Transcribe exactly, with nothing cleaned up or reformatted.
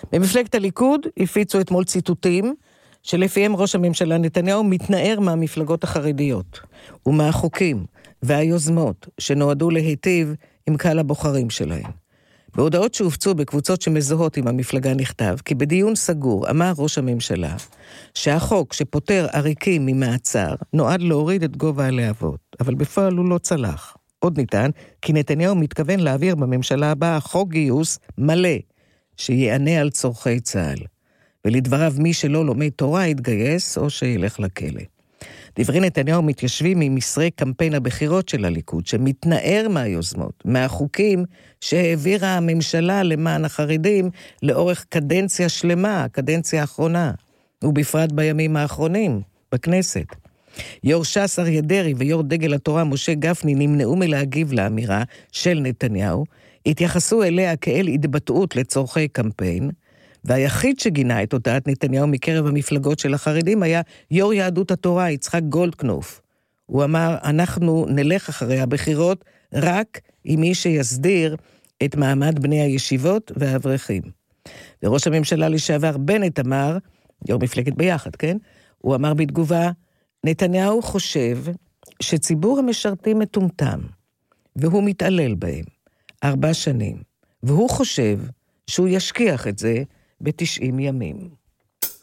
במפלגת הליכוד הפיצו אתמול ציטוטים שלפיהם ראש הממשלה נתניהו מתנער מהמפלגות החרדיות ומהחוקים והיוזמות שנועדו להיטיב עם קהל הבוחרים שלהם. בהודעות שהופצו בקבוצות שמזוהות עם המפלגה נכתב כי בדיון סגור אמר ראש הממשלה שהחוק שפוטר עריקים ממעצר נועד להוריד את גובה הלהבות, אבל בפועל הוא לא צלח. עוד ניתן כי נתניהו מתכוון להעביר בממשלה הבאה חוק גיוס מלא שיענה על צורכי צה"ל. ולדבריו מי שלא לומד תורה יתגייס או שילך לכלא. דברי נתניהו מתיישבים עם מסרי קמפיין הבחירות של הליכוד, שמתנער מהיוזמות, מהחוקים שהעבירה הממשלה למען החרדים לאורך קדנציה שלמה, הקדנציה האחרונה, ובפרט בימים האחרונים, בכנסת. יו"ר ש"ס אריה דרעי ויו"ר דגל התורה משה גפני נמנעו מלהגיב לאמירה של נתניהו, התייחסו אליה כאל התבטאות לצורכי קמפיין, והיחיד שגינה את הודעת נתניהו מקרב המפלגות של החרדים היה יו"ר יהדות התורה יצחק גולדקנופ. הוא אמר, אנחנו נלך אחרי הבחירות רק עם מי שיסדיר את מעמד בני הישיבות והאברכים. וראש הממשלה לשעבר בנט אמר, יו"ר מפלגת ביחד, כן? הוא אמר בתגובה, נתניהו חושב שציבור המשרתים מטומטם, והוא מתעלל בהם ארבע שנים, והוא חושב שהוא ישכיח את זה בתשעים ימים.